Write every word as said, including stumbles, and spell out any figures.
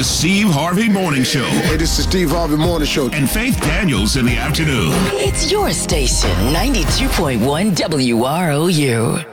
The Steve Harvey Morning Show. Hey, this is Steve Harvey Morning Show. And Faith Daniels in the afternoon. It's your station, ninety-two point one W R O U.